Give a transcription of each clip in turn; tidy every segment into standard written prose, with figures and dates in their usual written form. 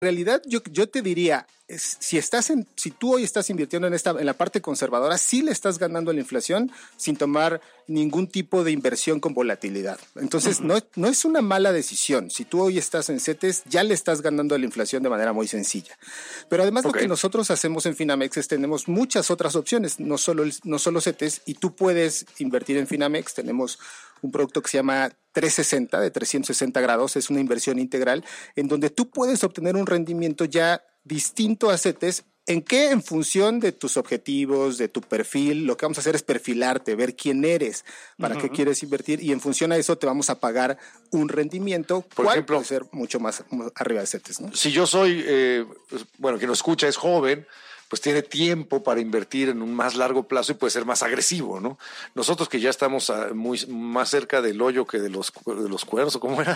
realidad yo te diría, si tú hoy estás invirtiendo en la parte conservadora, sí le estás ganando a la inflación sin tomar ningún tipo de inversión con volatilidad. Entonces, no es una mala decisión. Si tú hoy estás en CETES, ya le estás ganando a la inflación de manera muy sencilla. Pero además lo que nosotros hacemos en Finamex es tenemos muchas otras opciones, no solo CETES, y tú puedes invertir en Finamex. Tenemos un producto que se llama 360, de 360 grados, es una inversión integral, en donde tú puedes obtener un rendimiento ya distinto a CETES. ¿En qué? En función de tus objetivos, de tu perfil. Lo que vamos a hacer es perfilarte, ver quién eres, para qué quieres invertir, y en función a eso te vamos a pagar un rendimiento, por ejemplo, puede ser mucho más arriba de CETES, ¿no? Si yo soy, quien nos escucha es joven, pues tiene tiempo para invertir en un más largo plazo y puede ser más agresivo, ¿no? Nosotros que ya estamos más cerca del hoyo que de los cuernos, ¿o cómo era?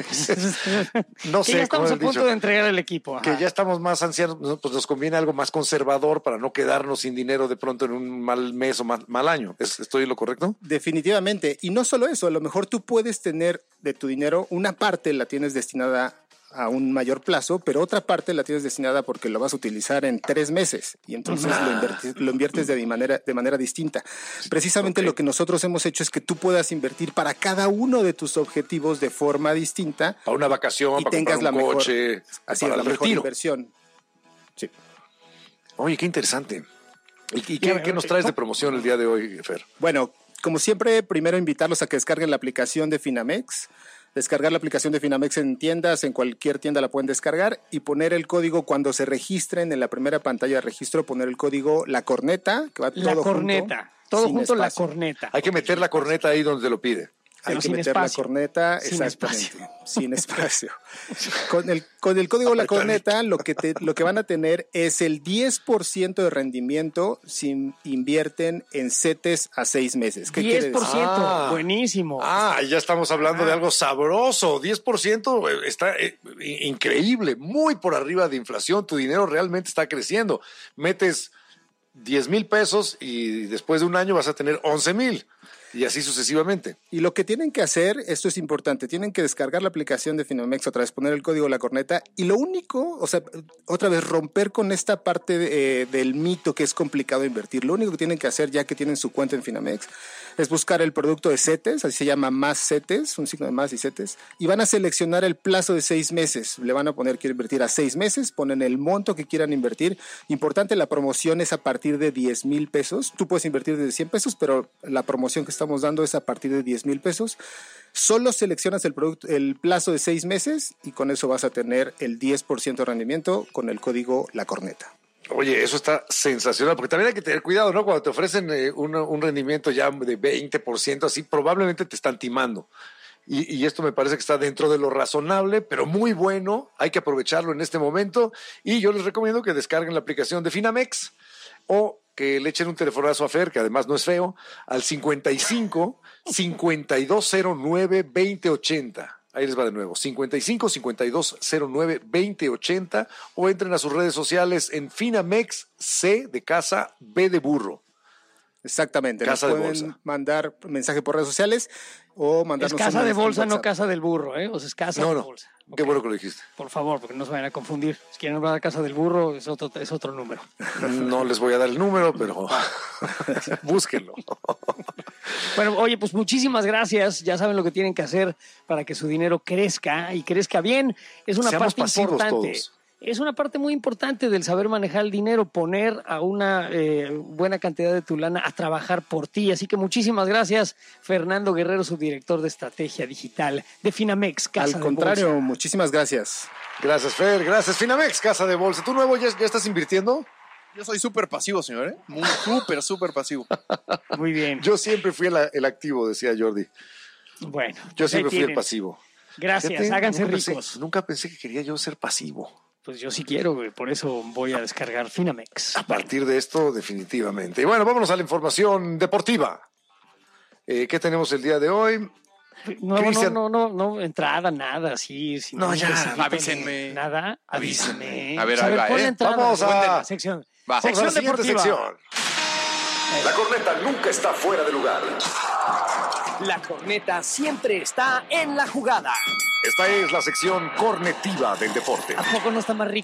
No sé. Ya estamos a punto de entregar el equipo. Que ya estamos más ancianos, pues nos conviene algo más conservador para no quedarnos sin dinero de pronto en un mal mes o mal año. ¿Estoy en lo correcto? Definitivamente. Y no solo eso, a lo mejor tú puedes tener de tu dinero, una parte la tienes destinada a un mayor plazo, pero otra parte la tienes destinada porque lo vas a utilizar en 3 meses y entonces lo inviertes de manera distinta. Precisamente lo que nosotros hemos hecho es que tú puedas invertir para cada uno de tus objetivos de forma distinta. Para una vacación, y para tengas comprar un coche, para la mejor inversión. Sí. Oye, qué interesante. ¿Y qué nos traes de promoción el día de hoy, Fer? Bueno, como siempre, primero invitarlos a que descarguen la aplicación de Finamex. Descargar la aplicación de Finamex en tiendas, en cualquier tienda la pueden descargar, y poner el código cuando se registren en la primera pantalla de registro, poner el código La Corneta, que va todo junto. Todo junto, La Corneta. Hay que meter la corneta ahí donde lo pide. Hay que meter la corneta, exactamente, sin espacio. Con el código La Corneta, lo que van a tener es el 10% de rendimiento si invierten en CETES a 6 meses. ¿Qué 10%, buenísimo. Ya estamos hablando de algo sabroso. 10% está increíble, muy por arriba de inflación. Tu dinero realmente está creciendo. Metes 10,000 pesos y después de un año vas a tener 11,000. Y así sucesivamente. Y lo que tienen que hacer, esto es importante, tienen que descargar la aplicación de Finamex, otra vez poner el código La Corneta, y lo único, otra vez romper con esta parte del mito que es complicado invertir. Lo único que tienen que hacer, ya que tienen su cuenta en Finamex, es buscar el producto de CETES, así se llama Más CETES, un signo de más y CETES, y van a seleccionar el plazo de 6 meses. Le van a poner quiero invertir a 6 meses, ponen el monto que quieran invertir. Importante, la promoción es a partir de 10,000 pesos. Tú puedes invertir desde 100 pesos, pero la promoción que estamos dando es a partir de 10,000 pesos. Solo seleccionas el plazo de 6 meses y con eso vas a tener el 10% de rendimiento con el código La Corneta. Oye, eso está sensacional, porque también hay que tener cuidado, ¿no? Cuando te ofrecen un rendimiento ya de 20%, así probablemente te están timando. Y esto me parece que está dentro de lo razonable, pero muy bueno. Hay que aprovecharlo en este momento. Y yo les recomiendo que descarguen la aplicación de Finamex o que le echen un telefonazo a Fer, que además no es feo, al 55 5209 2080. Ahí les va de nuevo, 55 5209 2080, o entren a sus redes sociales en Finamex, C de casa, B de burro. Exactamente, Casa nos de pueden bolsa. mandar mensaje por redes sociales o mandarnos es casa de bolsa, no casa del burro, ¿eh? O sea, es casa de bolsa. Qué bueno que lo dijiste. Por favor, porque no se vayan a confundir. Si quieren hablar de casa del burro, es otro número. No les voy a dar el número, pero búsquenlo. Bueno, oye, pues muchísimas gracias. Ya saben lo que tienen que hacer para que su dinero crezca y crezca bien. Es una Seamos parte importante. Todos. Es una parte muy importante del saber manejar el dinero, poner a una buena cantidad de tu lana a trabajar por ti. Así que muchísimas gracias, Fernando Guerrero, subdirector de Estrategia Digital de Finamex, Casa de Bolsa. Al contrario, muchísimas gracias. Gracias, Fer. Gracias, Finamex, Casa de Bolsa. ¿Tú nuevo ya estás invirtiendo? Yo soy súper pasivo, señor, ¿eh? Súper pasivo. Muy bien. Yo siempre fui el activo, decía Jordi. Bueno. Yo siempre fui el pasivo. Gracias, Fíjate, háganse ricos. Nunca pensé que quería yo ser pasivo. Pues yo sí quiero, güey, por eso voy a descargar Finamex. A partir de esto, definitivamente. Y bueno, vámonos a la información deportiva. ¿Qué tenemos el día de hoy? No, entrada, nada, sí. No, ya, avísenme. Nada, avísenme. A ver, ahí va, Vamos a la sección. Sección deportiva. Sección. La corneta nunca está fuera de lugar. La corneta siempre está en la jugada. Esta es la sección cornetiva del deporte. ¿A poco no está más rico